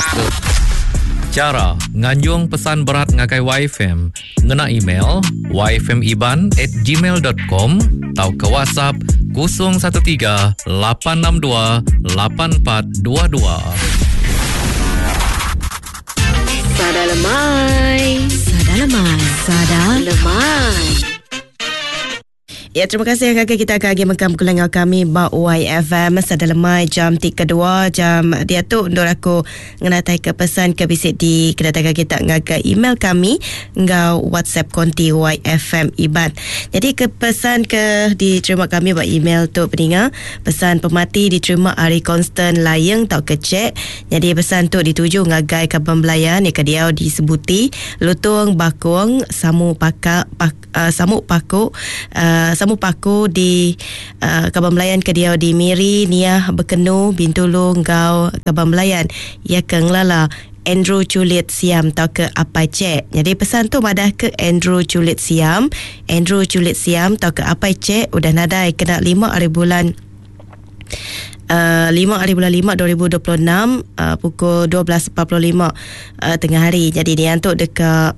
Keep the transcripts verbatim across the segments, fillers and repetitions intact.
Cara nganjung pesan berat ngakai Y F M ngena email y f m iban at gmail dot com atau ke WhatsApp kosong satu tiga lapan enam dua lapan empat dua dua. Sada lemai, sada lemai, sada lemai. Ya, terima kasih kakak kita akan lagi mengam kulangan kami ba Y F M Sada Lemai jam tiga kedua jam dia tu undur aku ngenatai ke pesan ke bisik di kedatangan kita ngaga email kami ngau WhatsApp konti Y F M Iban. Jadi ke pesan ke diterima kami ba email tu peninga pesan pemati diterima hari konstan layang tau kecek. Jadi pesan tu dituju ngagai ke pembelayan ya ke dia disebuti lutung bakung samu pakak pak, uh, samu paku uh, samu paku di uh, Kabang Melayan ke dia di Miri Niah Bekenu Bintulu Ngau Kabang Melayan ya ke ngelala Andrew Culit Siam tau ke apa cek. Jadi pesan tu madah ke Andrew Culit Siam. Andrew Culit Siam tau ke apa cek udah nadai kena lima hari bulan Uh, lima hari bulan lima dua ribu dua puluh enam uh, pukul dua belas empat puluh lima uh, tengah hari. Jadi dia untuk dekat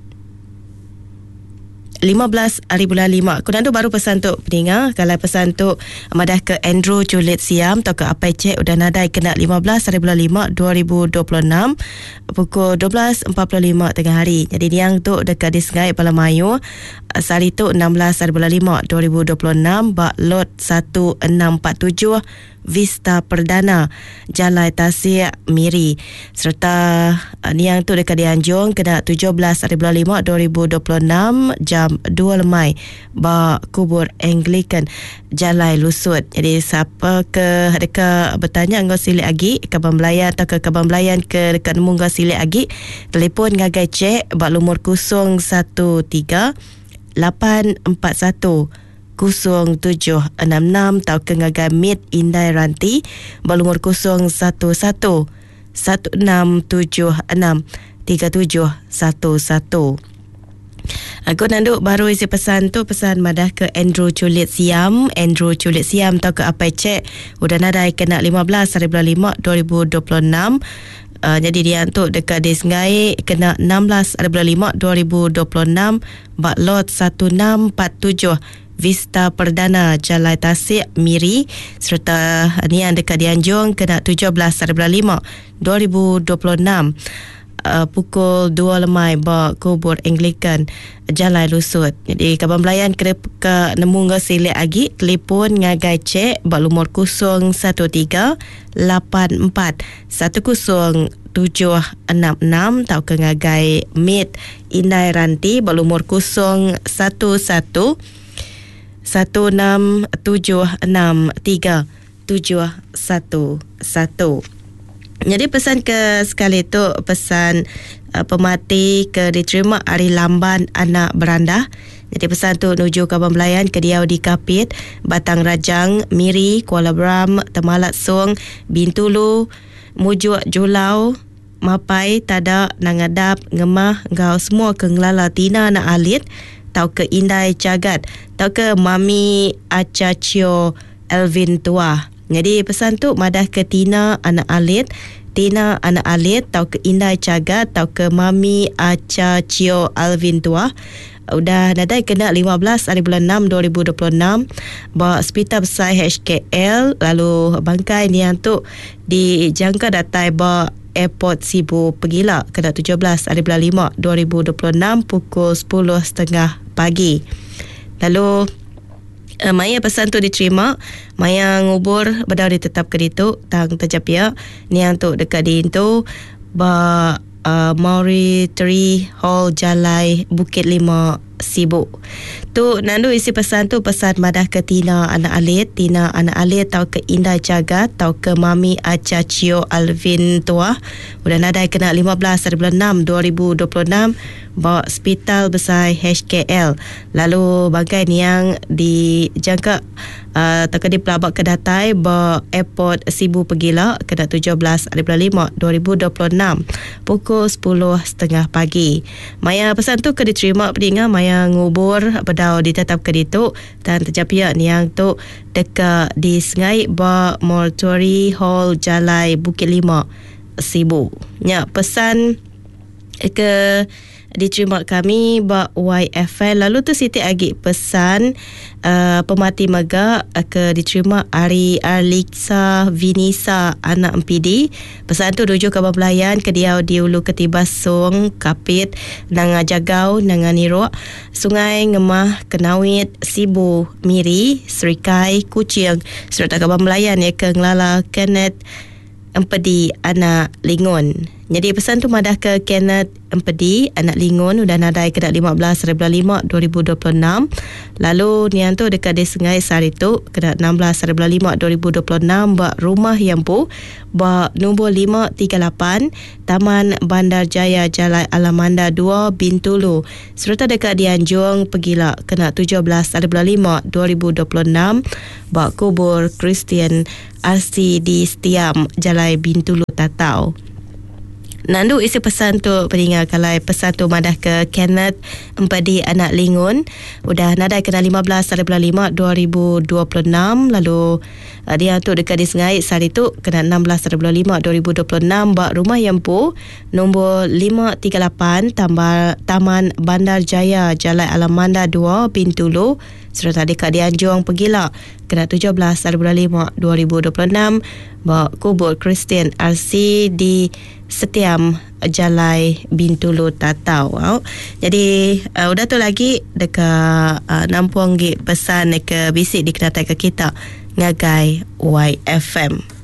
lima belas hari bulan lima. Kunan tu baru pesan tu peninga. Kalau pesan tu madah ke Andrew Culit Siam atau ke apa cek udah nadai kena lima belas hari bulan lima dua ribu dua puluh enam pukul dua belas empat puluh lima tengah hari. Jadi dia tu dekat di Sengai Palamayu. Sari tu enam belas hari bulan lima dua ribu dua puluh enam bak lot satu enam empat tujuh Vista Perdana Jalai Tasik Miri. Serta uh, ni yang tu dekat di Anjung kena tujuh belas hari bulan lima dua ribu dua puluh enam jam dua lemai ba kubur Anglican Jalai Lusut. Jadi siapa ke dekat bertanya ngau silik agi Kabang Melayan atau ke Kabang Melayan ke dekat nemu ngau silik agi telefon ngagai cek ba lumur kosong satu tiga lapan empat satu kosong tujuh enam enam tau ke ngagai Mit Indai Ranti berumur kosong satu satu satu enam tujuh enam tiga tujuh satu satu. Aku nanduk baru isi pesan tu pesan madah ke Andrew Culit Siam. Andrew Culit Siam tau ke apa cek udah nadai kena lima belas hari bulan lima dua ribu dua puluh enam. Uh, jadi dia untuk dekat di Sengai kena enam belas hari bulan lima dua ribu dua puluh enam bak lot satu enam empat tujuh Vista Perdana Jalai Tasik Miri. Serta ni yang dekat di Anjung kena tujuh belas hari bulan lima dua ribu dua puluh enam uh, pukul dua lemai bak kubur Anglican Jalai Lusut. Jadi Kabang Melayan ke, ke nemu ngau silik agi telefon ngagai cek bak lumur kosong satu tiga lapan empat satu kosong tujuh enam enam tau ke ngagai Mit Indai Ranti bak lumur kosong satu satu satu enam tujuh enam tiga tujuh satu satu. Jadi pesan ke sekali tu pesan uh, pemati ke diterima hari lamban anak beranda. Jadi pesan tu nuju Kabang Melayan ke Diau di Kapit, Batang Rajang, Miri, Kuala Bram, Temalat Song, Bintulu, Mujuk Julau, Mapai, Tada, Nangadap, Ngemah, Ngau semua ke Ngelala Tina Anak Alit tau ke Indai Cagat, tau ke Mami Acacio Elvin Tua. Jadi pesan tu madah ke Tina Anak Alit, Tina Anak Alit, tau ke Indai Cagat, tau ke Mami Acacio Elvin Tua. Udah nadai kena lima belas hari bulan enam dua ribu dua puluh enam bawa Hospital Besar H K L. Lalu bangkai ni yang tu dijangka datai bawa Airport Sibu Pegila kena tujuh belas hari bulan lima dua ribu dua puluh enam pukul sepuluh tiga puluh pagi. Lalu uh, Maya pesan tu diterima, Maya ngubur bedau ditetap ke ditu tang terjapia ni yang tu dekat di itu ba uh, Mauritary Hall Jalai Bukit Lima Sibuk. Tu nandu isi pesan tu pesan madah ke Tina Anak Alit, Tina Anak Alit tau ke Indai Cagat, tau ke Mami Acacio Alvin Tua. Udah nadai kena lima belas hari bulan enam dua ribu dua puluh enam bawa Hospital Besar H K L. Lalu bangkai ni yang dijangka uh, tak di pelabak kedatai bawa Airport Sibu Pegila kena tujuh belas hari bulan lima dua ribu dua puluh enam pukul sepuluh tiga puluh pagi. Maya pesan tu ke diterima pedinga, Maya ngubur bedau ditetap ke ditu dan terjapia ni yang tu dekat di Sengai ba Mortuary Hall Jalai Bukit Lima Sibu. Ya, pesan ke diterima kami bak Y F L. Lalu tu Siti Agik pesan uh, pemati megak uh, ke diterima Ari Arliksa Vinisa anak M P D. Pesan tu rujuk ke Belayan ke dia di Ulu Ketibasung Kapit nang Jagau nang Nirok Sungai Ngemah Kenawit Sibu Miri Serikai Kucing serta ke Belayan ya ke Ngelala Kenneth Empedi anak Lingun. Jadi pesan tu madah ke Kenneth Empedi anak Lingun udah nadai ke lima belas bulan lima dua ribu dua puluh enam. Lalu nian tu dekat di Sungai Saritu ke enam belas bulan lima dua ribu dua puluh enam bak rumah Yampu bak nombor lima tiga lapan Taman Bandar Jaya Jalan Alamanda dua Bintulu. Serta dekat di Anjung Pegila ke tujuh belas bulan lima dua ribu dua puluh enam bak kubur Kristian R C di Setiam Jalan Bintulu Tatau. Nandu isi pesan tu pendengar kalai pesan tu madah ke Kenneth Empedi anak Lingun udah nadai kena lima belas bulan lima dua ribu dua puluh enam. Lalu uh, dia tu dekat di Sungai Saritu kena enam belas bulan lima dua ribu dua puluh enam bak rumah Yampu nombor lima tiga lapan tambal Taman Bandar Jaya Jalan Alamanda dua Bintulu serta dekat di Anjung Pegila kena tujuh belas bulan lima dua ribu dua puluh enam bak kubur Kristian R C di Setiam Jalai Bintulu Tatau. Oh. Jadi uh, udah tu lagi dekat uh, nampuang pesan ke bisik dikenatai ke kita ngagai Y F M.